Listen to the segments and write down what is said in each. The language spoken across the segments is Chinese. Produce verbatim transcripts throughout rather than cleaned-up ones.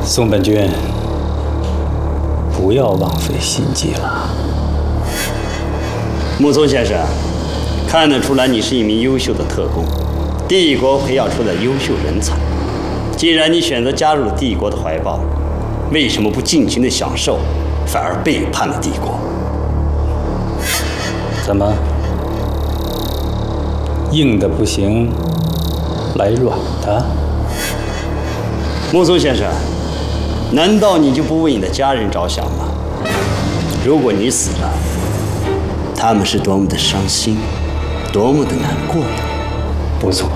宋本军，不要枉费心机了。 木松先生，看得出来你是一名优秀的特工，帝国培养出了优秀人才。既然你选择加入了帝国的怀抱，为什么不尽情的享受，反而背叛了帝国？ 怎么，硬的不行，来软的？ 木松先生，难道你就不为你的家人着想吗？如果你死了，他们是多么的伤心，多么的难过呀！ 不错，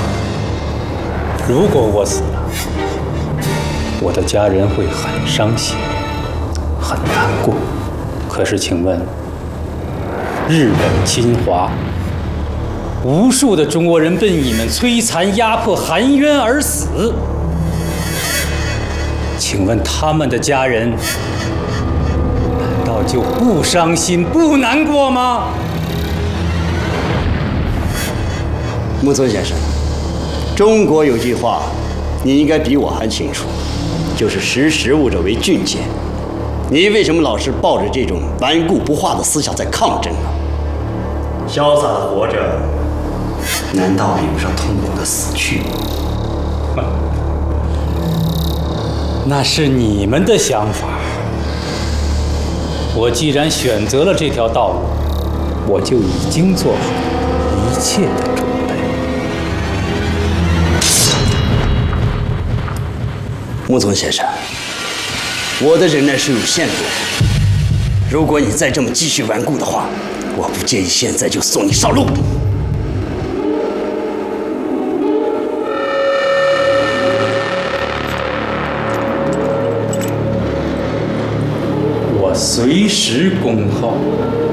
如果我死了，我的家人会很伤心，很难过。可是，请问，日本侵华，无数的中国人被你们摧残压迫，含冤而死。请问他们的家人，难道就不伤心、不难过吗？ 木村先生，中国有句话，你应该比我还清楚，就是识时务者为俊杰。你为什么老是抱着这种顽固不化的思想在抗争呢？潇洒的活着，难道比不上痛苦的死去吗？ 那是你们的想法。我既然选择了这条道路，我就已经做好一切的准备。 木村先生，我的忍耐是有限度的。如果你再这么继续顽固的话，我不介意现在就送你上路。 我随时恭候。